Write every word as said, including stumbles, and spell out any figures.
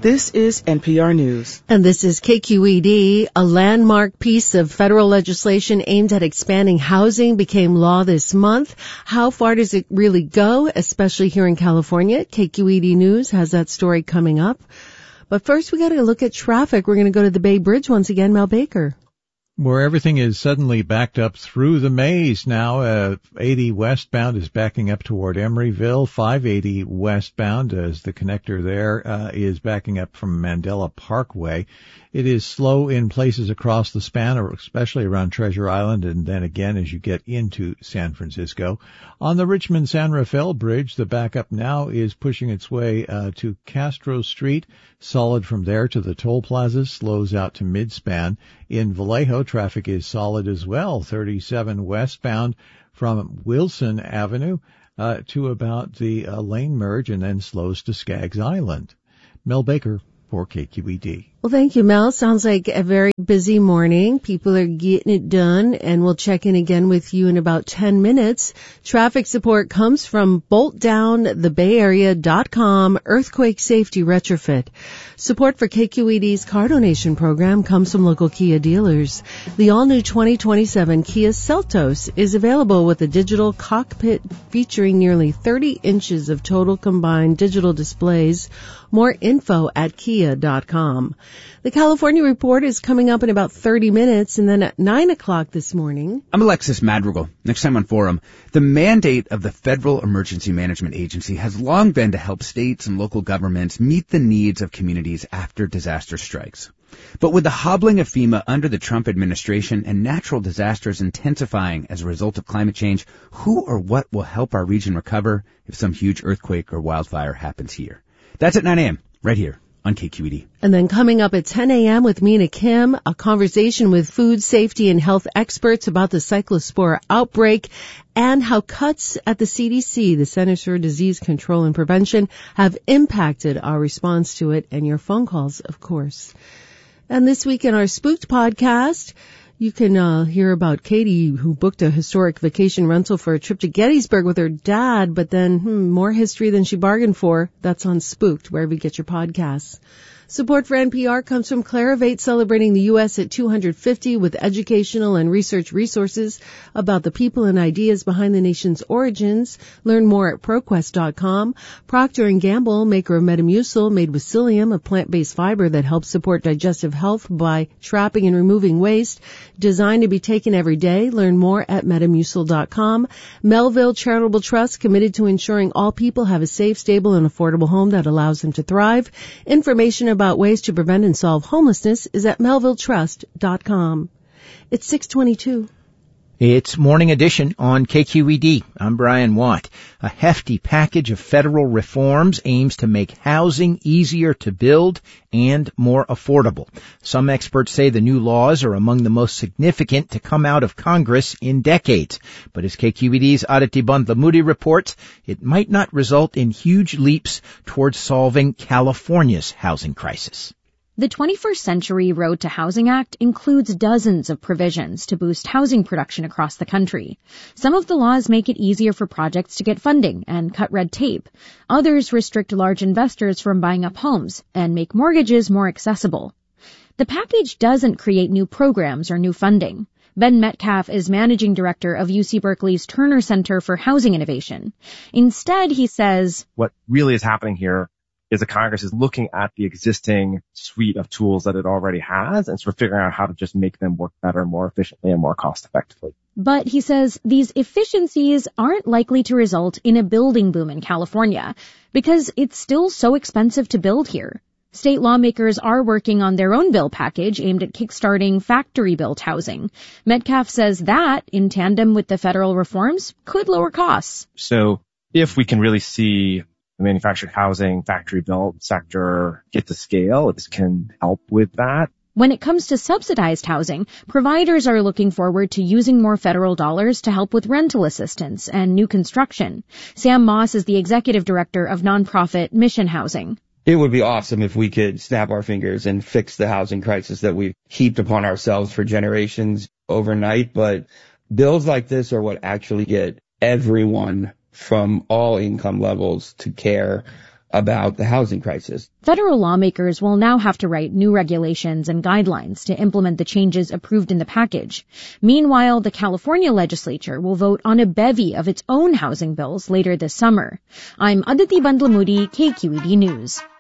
This is N P R News. And this is K Q E D. A landmark piece of federal legislation aimed at expanding housing became law this month. How far does it really go, especially here in California? K Q E D News has that story coming up. But first, we got to look at traffic. We're going to go to the Bay Bridge once again. Mel Baker. Where everything is suddenly backed up through the maze now. Uh, eighty westbound is backing up toward Emeryville. five eighty westbound, as the connector there, uh, is backing up from Mandela Parkway. It is slow in places across the span, especially around Treasure Island, and then again as you get into San Francisco. On the Richmond-San Rafael Bridge, the backup now is pushing its way uh, to Castro Street. Solid from there to the toll plaza, slows out to mid-span. In Vallejo, traffic is solid as well. thirty-seven westbound from Wilson Avenue uh, to about the uh, lane merge, and then slows to Skaggs Island. Mel Baker for K Q E D. Well, thank you, Mel. Sounds like a very busy morning. People are getting it done, and we'll check in again with you in about ten minutes. Traffic support comes from bolt down the bay area dot com Earthquake Safety Retrofit. Support for K Q E D's car donation program comes from local Kia dealers. The all-new twenty twenty-seven Kia Seltos is available with a digital cockpit featuring nearly thirty inches of total combined digital displays. More info at kia dot com. The California Report is coming up in about thirty minutes, and then at nine o'clock this morning. I'm Alexis Madrigal. Next time on Forum, the mandate of the Federal Emergency Management Agency has long been to help states and local governments meet the needs of communities after disaster strikes. But with the hobbling of FEMA under the Trump administration and natural disasters intensifying as a result of climate change, who or what will help our region recover if some huge earthquake or wildfire happens here? That's at nine a.m. right here on K Q E D. And then coming up at ten a.m. with Mina Kim, a conversation with food safety and health experts about the cyclospora outbreak and how cuts at the C D C, the Centers for Disease Control and Prevention, have impacted our response to it, and your phone calls, of course. And this week in our Spooked podcast, you can uh, hear about Katie, who booked a historic vacation rental for a trip to Gettysburg with her dad, but then hmm, more history than she bargained for. That's on Spooked, wherever you get your podcasts. Support for N P R comes from Clarivate, celebrating the U S at two hundred fifty with educational and research resources about the people and ideas behind the nation's origins. Learn more at ProQuest dot com. Procter and Gamble, maker of Metamucil, made with psyllium, a plant-based fiber that helps support digestive health by trapping and removing waste. Designed to be taken every day. Learn more at Metamucil dot com. Melville Charitable Trust, committed to ensuring all people have a safe, stable, and affordable home that allows them to thrive. Information about ways to prevent and solve homelessness is at Melville Trust dot com. It's six twenty-two. It's Morning Edition on K Q E D. I'm Brian Watt. A hefty package of federal reforms aims to make housing easier to build and more affordable. Some experts say the new laws are among the most significant to come out of Congress in decades. But as K Q E D's Aditi Bandlamudi reports, it might not result in huge leaps towards solving California's housing crisis. The twenty-first Century Road to Housing Act includes dozens of provisions to boost housing production across the country. Some of the laws make it easier for projects to get funding and cut red tape. Others restrict large investors from buying up homes and make mortgages more accessible. The package doesn't create new programs or new funding. Ben Metcalf is managing director of U C Berkeley's Turner Center for Housing Innovation. Instead, he says, what really is happening here is that Congress is looking at the existing suite of tools that it already has and sort of figuring out how to just make them work better, more efficiently, and more cost effectively. But he says these efficiencies aren't likely to result in a building boom in California because it's still so expensive to build here. State lawmakers are working on their own bill package aimed at kickstarting factory-built housing. Metcalf says that, in tandem with the federal reforms, could lower costs. So if we can really see the manufactured housing, factory-built sector get to scale, this can help with that. When it comes to subsidized housing, providers are looking forward to using more federal dollars to help with rental assistance and new construction. Sam Moss is the executive director of nonprofit Mission Housing. It would be awesome if we could snap our fingers and fix the housing crisis that we've heaped upon ourselves for generations overnight. But bills like this are what actually get everyone from all income levels to care about the housing crisis. Federal lawmakers will now have to write new regulations and guidelines to implement the changes approved in the package. Meanwhile, the California legislature will vote on a bevy of its own housing bills later this summer. I'm Aditi Bandlamudi, K Q E D News.